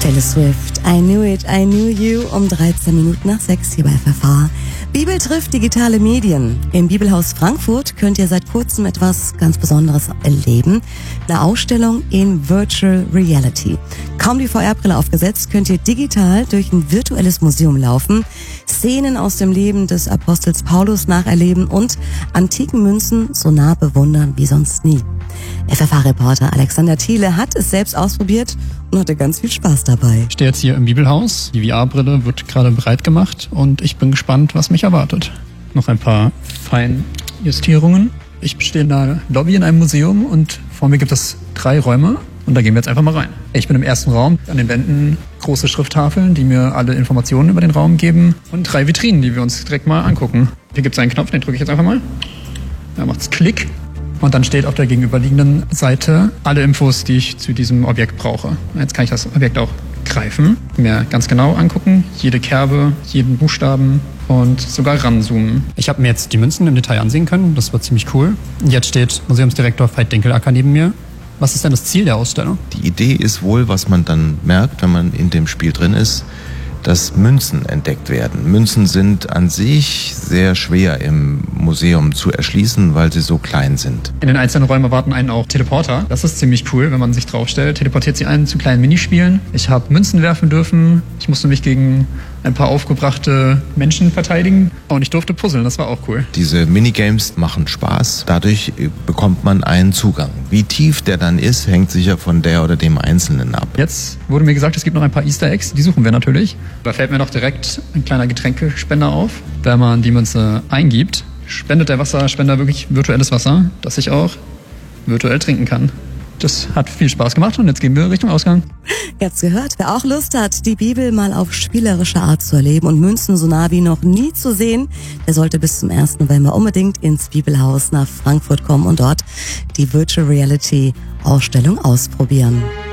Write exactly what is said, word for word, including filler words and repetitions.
Taylor Swift, I Knew It, I Knew You, um dreizehn Minuten nach sechs hier bei F F H. Bibel trifft digitale Medien. Im Bibelhaus Frankfurt könnt ihr seit kurzem etwas ganz Besonderes erleben. Eine Ausstellung in Virtual Reality. Kaum die V R-Brille aufgesetzt, könnt ihr digital durch ein virtuelles Museum laufen, Szenen aus dem Leben des Apostels Paulus nacherleben und antiken Münzen so nah bewundern wie sonst nie. F F H-Reporter Alexander Thiele hat es selbst ausprobiert und hatte ganz viel Spaß dabei. Ich stehe jetzt hier im Bibelhaus. Die V R-Brille wird gerade bereit gemacht und ich bin gespannt, was mich erwartet. Noch ein paar Feinjustierungen. Ich stehe in der Lobby in einem Museum und vor mir gibt es drei Räume und da gehen wir jetzt einfach mal rein. Ich bin im ersten Raum, an den Wänden große Schrifttafeln, die mir alle Informationen über den Raum geben und drei Vitrinen, die wir uns direkt mal angucken. Hier gibt es einen Knopf, den drücke ich jetzt einfach mal. Da macht's Klick. Und dann steht auf der gegenüberliegenden Seite alle Infos, die ich zu diesem Objekt brauche. Jetzt kann ich das Objekt auch greifen, mir ganz genau angucken, jede Kerbe, jeden Buchstaben und sogar ranzoomen. Ich habe mir jetzt die Münzen im Detail ansehen können, das war ziemlich cool. Jetzt steht Museumsdirektor Veit Dinkelacker neben mir. Was ist denn das Ziel der Ausstellung? Die Idee ist wohl, was man dann merkt, wenn man in dem Spiel drin ist, dass Münzen entdeckt werden. Münzen sind an sich sehr schwer im Museum zu erschließen, weil sie so klein sind. In den einzelnen Räumen warten einen auch Teleporter. Das ist ziemlich cool, wenn man sich draufstellt. Teleportiert sie einen zu kleinen Minispielen. Ich habe Münzen werfen dürfen. Ich musste mich gegen ein paar aufgebrachte Menschen verteidigen. Und ich durfte puzzeln, das war auch cool. Diese Minigames machen Spaß. Dadurch bekommt man einen Zugang. Wie tief der dann ist, hängt sicher von der oder dem Einzelnen ab. Jetzt wurde mir gesagt, es gibt noch ein paar Easter Eggs. Die suchen wir natürlich. Da fällt mir noch direkt ein kleiner Getränkespender auf. Wenn man die Münze eingibt, spendet der Wasserspender wirklich virtuelles Wasser, das ich auch virtuell trinken kann. Das hat viel Spaß gemacht und jetzt gehen wir Richtung Ausgang. Ihr habt's gehört, wer auch Lust hat, die Bibel mal auf spielerische Art zu erleben und Münzen so nah wie noch nie zu sehen, der sollte bis zum ersten November unbedingt ins Bibelhaus nach Frankfurt kommen und dort die Virtual Reality Ausstellung ausprobieren.